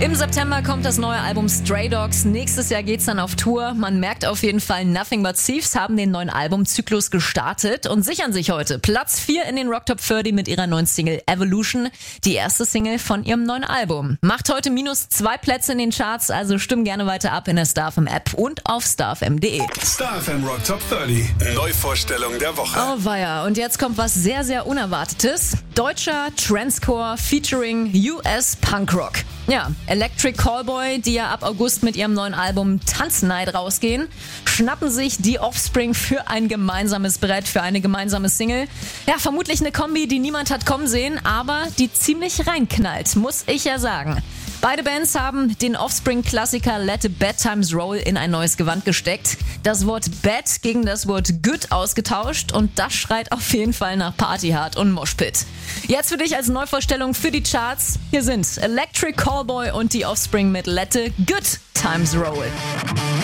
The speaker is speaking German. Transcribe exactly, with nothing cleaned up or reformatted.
Im September kommt das neue Album Stray Dogs. Nächstes Jahr geht's dann auf Tour. Man merkt auf jeden Fall, Nothing But Thieves haben den neuen Albumzyklus gestartet und sichern sich heute Platz vier in den Rock Top dreißig mit ihrer neuen Single Evolution, die erste Single von ihrem neuen Album. Macht heute minus zwei Plätze in den Charts, also stimm gerne weiter ab in der StarFM App und auf starfm punkt de. StarFM Rock Top dreißig. Neuvorstellung der Woche. Oh weia, und jetzt kommt was sehr, sehr Unerwartetes. Deutscher Transcore featuring U S Punkrock. Ja, Electric Callboy, die ja ab August mit ihrem neuen Album Tanznight rausgehen, schnappen sich die Offspring für ein gemeinsames Brett, für eine gemeinsame Single. Ja, vermutlich eine Kombi, die niemand hat kommen sehen, aber die ziemlich reinknallt, muss ich ja sagen. Beide Bands haben den Offspring-Klassiker Let the Bad Times Roll in ein neues Gewand gesteckt, das Wort Bad gegen das Wort Good ausgetauscht und das schreit auf jeden Fall nach Partyhard und Moshpit. Jetzt für dich als Neuvorstellung für die Charts. Hier sind Electric Callboy und die Offspring mit Let the Good Times Roll.